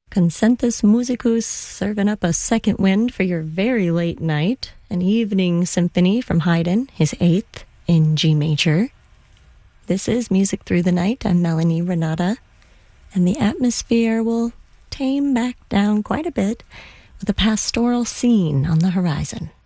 Concentus Musicus serving up a second wind for your very late night, an evening symphony from Haydn, his 8th in G major. This is Music Through the Night. I'm Melanie Renata, and the atmosphere will tame back down quite a bit with a pastoral scene on the horizon.